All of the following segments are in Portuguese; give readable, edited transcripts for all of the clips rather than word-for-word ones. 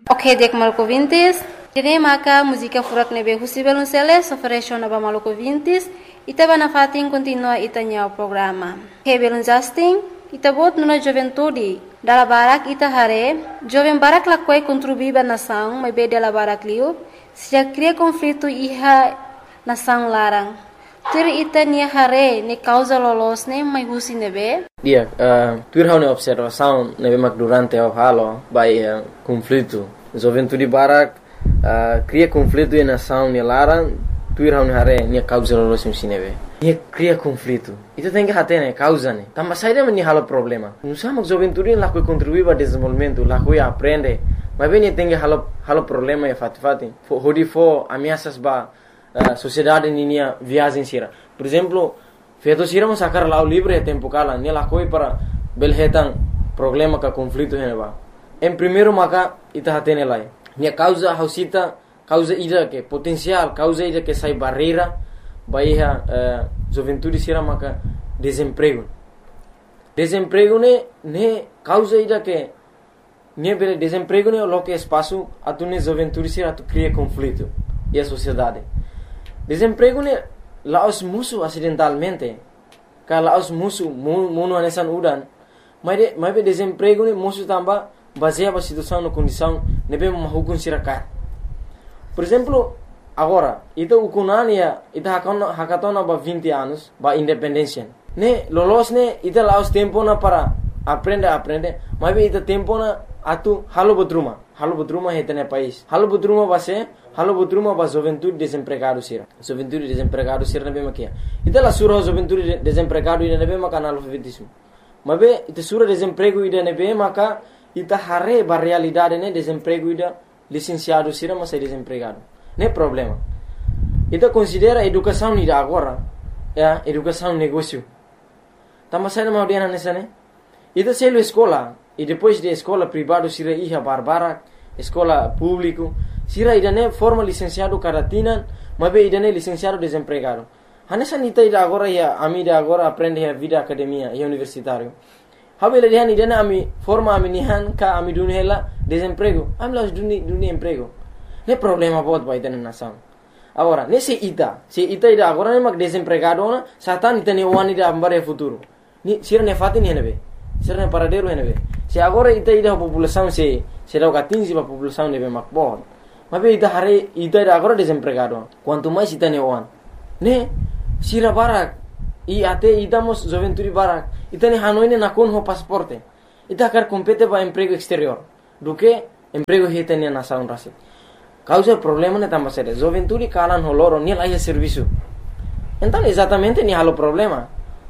Ok, dek maluco vintis. Kini maka música furak nebe husibel unseles ofereció naba maluco vintis. Ita bana fatin continua itanya o programa. Hebelun Justin, ita bot nuna juventude. Dala barak ita hare, jovem barak lakwai contribuiba nação, mas be dela barak liu, se já cria conflito iha nação larang. Tur ita nia hare ne causa lolos ne mai husi nebe. Dia, tur hau ne observação nebe mak durante o halo by conflito. Juventude barak cria conflito e nação ne larang. Tuir hau hare nia causa lolos sim nebe. Nia cria conflito. Itu tem que hate ne causa ne. Tamba saída men halo problema. Não sama juventude lá que contribui para desenvolvimento, lá que aprende. Mas bem tem que halo problema e fati. Hodi fo ameaças ba sociedade ninia viagem sira. Por exemplo, feito sira mas sacar lá o livre tempo kala, nia lá coi para belhetan problema ka conflito ne ba. Em primeiro maka ita hate ne lá. Nia causa hausita causa ida que potencial, causa ida que sai barreira, baia juventude sira maka desemprego. Desemprego ne causa ida que ne bele desemprego ne lo que espaço atu ne juventude sira tu cria conflito e a sociedade. Desemprego ne laos musu acidentalmente, ka laos musu muno anesan udan, mas be desemprego ne musu tamba baseia a situação na condição ne be mahukun sira ka. Por exemplo, agora, ita ukunania, ita hakatona ba 20 anos, ba independência. Ne, lolos ne, ita laos tempo na para aprender, mas ita tempo na atu halo bodruma heta ne país. Halo bodruma ba juventude desempregado sira. Juventude desempregado sira ne be makia. Ita la sura juventude desempregado ida ne be maka analfabetismo. Mas be ita sura desemprego ida ne be maka ita hare ba realidade ne desemprego ida licenciado sira mas é desempregado. Não é problema. Então considera educação ida agora, educação negócio. Tama sai na audiana nessa né? Então se ele escola e depois de escola privado sira iha barbara, escola público, sira ida né forma licenciado caratina, mas be ida né licenciado desempregado. Hanessa nita ida agora ia amida agora aprende a vida academia e universitário. Habele dihan idana ami forma ami nihan ka ami dunia hela desemprego. Ami las dunia emprego. Ne problema bot ba idana nação. Agora, ne se ita ida agora ne mag desempregado na satan ita ne wani da ambare futuro. Ni sira ne fati ni henebe. Sira ne paradero henebe. Se agora ita ida população se da 15 ba população nebe mak bot. Mabe ita hare ita ida agora desempregado. Quanto mais ita ne wan. Ne sira barak e até idamos juventude barak itani hanoine na con ho pasaporte ita quer compete para emprego exterior do que emprego hitania na nação rasi causa problema ne tamba sere juventude kalan ho loro ni lá serviço então exatamente ni halo problema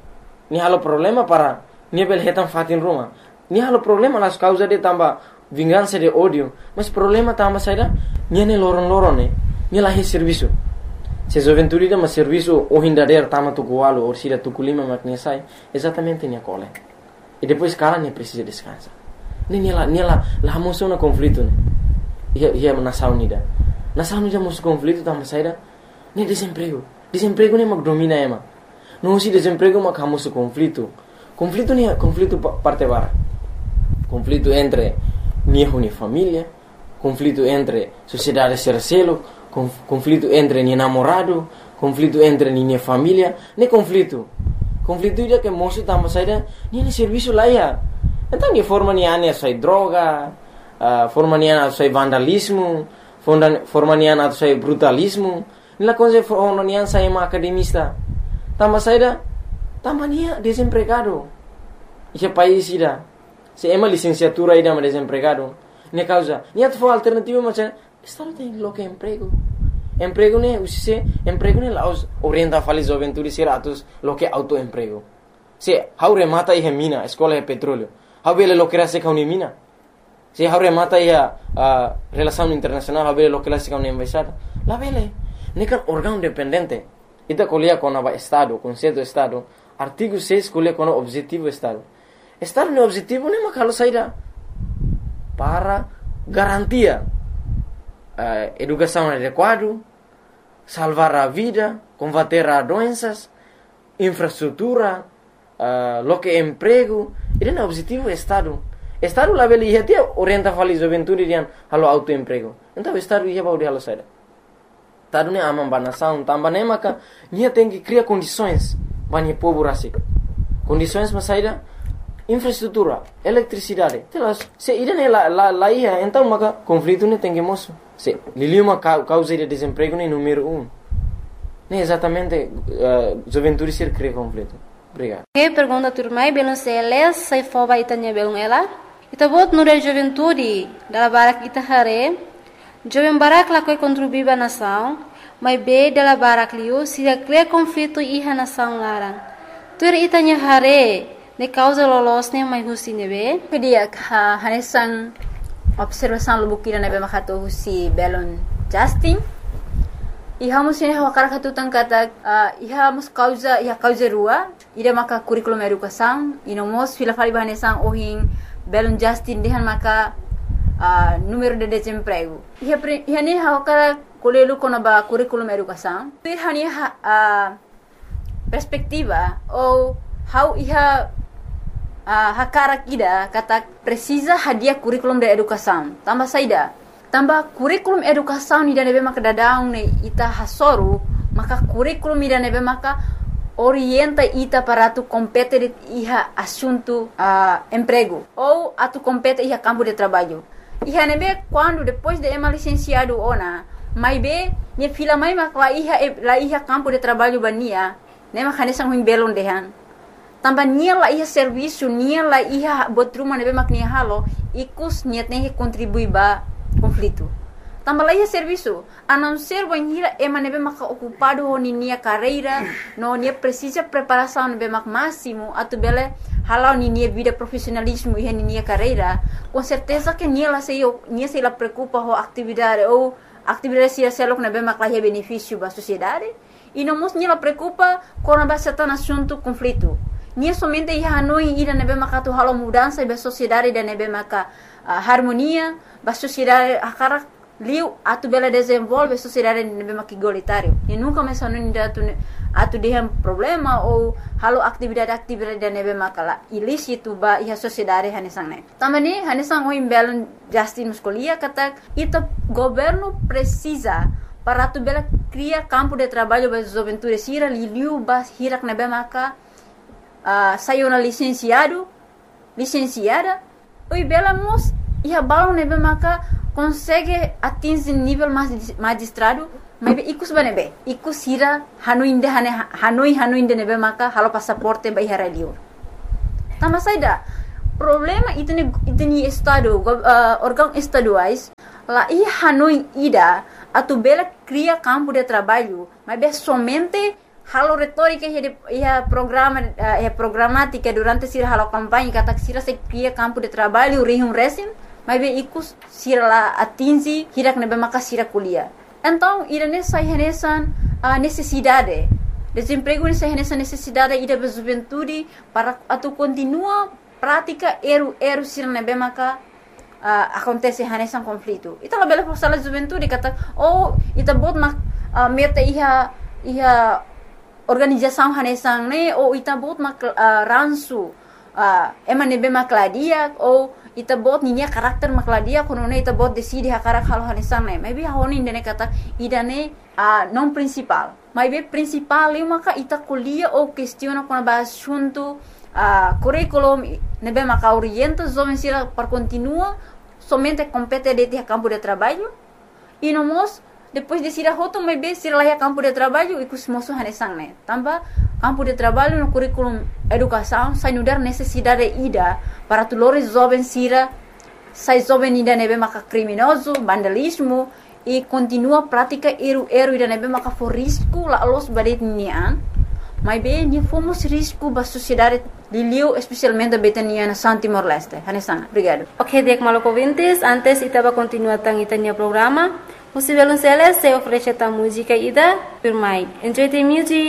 para nível hetan fatin roma ni halo problema las causa de tamba vingança de ódio mas problema tamba sere ni ne loro ne ni lá serviço. Se juventude dá serviço o hindader tama tukualo ou sira tukulima maknesai exatamente nia cole e depois cara nem precisa descansar nem ela lá mostrou na conflito né ia nação unida mostrou conflito tama saída nem desemprego nem mag domina ema não se desemprego mag hamoso conflito parte bara conflito entre nia família conflito entre sociedade sercelo conflito entre ni namorado, conflito entre ni família, ne conflito ida que moço tamo saída, ni serviço lá ya. Então ni forma ni ane sai droga, forma ni ane sai vandalismo, forma ni ane sai brutalismo, ni la coisa forma ni ane sai academista. Tamo saída, tamo ni desempregado. Esse país ida, se ema licenciatura ida mas desempregado, ni causa, ni atfo alternativa mas Estado tem lo que emprego ne laos orienta fali juventude sira atus lo que autoemprego se haure mata e mina escola de petróleo habele lo que rase kauni mina se haure mata e relação internacional habele lo que rase kauni embaixada la vele nekan órgão dependente ita colia com o estado conceito estado artigo 6 colia com o objetivo estado no objetivo ne makalo saída para garantia educação adequada, salvar a vida, combater as doenças, infraestrutura, lo que emprego, ele é o objetivo do Estado. Estado lá beli ia dia orienta fali juventude dian halo autoemprego. Então Estado ia baudi halo saída. Estado ne amam banação, tambah ne maka nia tem que criar condições banyak povo rasik. Condições mas saída infraestrutura, eletricidade. Telas, se irene lá ia, então maka conflito ne tem que moço. Se liliuma causa de desemprego ne número 1. Ne exatamente juventude ser cria conflito. Obrigado. Que pergunta turmai belum seles sai foba itanya belum ela. Ita bot nure juventude dala barak ita hare. Jovem barak la koi contribuir ba nação, mas be dala barak liu se cria conflito iha nação larang. Tur itanya hare ne causa lolos ne mai husi nebe. Kedia hanesan observação lubukira nebe makato husi belon Justin. Iha musin hawakara katutang kata iha mus causa rua ida maka curriculum educação inomos fila fali bahanesan ohin belon Justin dehan maka número de desemprego. Iha ne hawakara kolelu kona ba curriculum educação. Iha ni perspectiva ou how iha hakara kida kata precisa hadia curriculum de educação. Tambah saida. Tambah curriculum educação ni nebe maka dadaung ne ita hasoru maka curriculum ni nebe maka orienta ita para tu compete iha assunto emprego ou atu compete iha campo de trabalho. Iha nebe quando depois de ema licenciado ona mai be ne fila mai maka la iha campo de trabalho bania ne maka nesang huim belon dehan. Tambah nia la iha serviço nia la iha botruma nebe mak nia halo ikus nia tem que contribuir ba conflito. Tambah la iha serviço a não ser banhira ema nebe mak ocupado ho nia carreira no nia precisa preparação nebe mak máximo atu bele halau nia vida profissionalismo iha nia carreira com certeza que nia se la preocupa ho atividade ou atividade se selok nebe mak la iha benefício ba sociedade e não mos nia la preocupa com a certa assunto conflito. Nia somente iha hanoi ida nebe maka tu halo mudança ba sociedade da nebe maka harmonia ba sociedade akara liu atu bela desenvolve sociedade nebe maka igualitário. E nunca mais hanoi da atu dehem problema ou halo atividade da nebe maka la ilícito ba iha sociedade hanesang ne. Tamani hanesang o imbelon Justin Muscolia kata ita governo precisa para tu bela cria campo de trabalho ba juventude sira liu ba hirak nebe maka saiu na licenciada, o belamos e a bala nebe maka consegue atingir nível magistrado, mas ikus banebe, ikus hira hanoi inde nebe maka halo passaporte ba ihara liur. Tama saida problema itu ni estado órgão estaduais lá e hanoi ida atu bela cria campo de trabalho, mas somente halo retórica ia programa programática durante sira halo campanha kata sira se cria campo de trabalho rihum resim mas be ikus sira la atingi hirak nebe maka sira kuliah. Então irane sai hanesan necessidade desemprego nessa hanesan necessidade ida be juventude para atu continua prática eru sira nebe maka acontece hanesan conflito. Ita la bela sala juventude kata ita bot mak meta iha organização hanesang ne ou ita bot mak ransu ema nebe makladia ou ita bot ninya karakter makladia kono ne ita bot decide hakarak halo hanesang ne maybe honi ndene kata idane non principal maybe principal maka ita kuliah ou questiona kono ba assunto curriculum nebe maka orienta jovem sira para continua somente compete de campo de trabalho e nomos depois de sira hoto mai be sira lá campo de trabalho e cusmoso hanesang ne tambah campo de trabalho no curriculum educação sai nudar necessidade ida para tulores jovem sira sai jovem ida nebe maka criminoso vandalismo e continua prática eru ida nebe maka for risco la los badet nian mai be ni fomos risco ba sociedade liliu especialmente betania na Timor Leste hanesang. Obrigado. Ok, dek maloko vintes antes itaba continua tang itanya programa. Musivelun Celes se oferece ta música ida, Enjoy the music.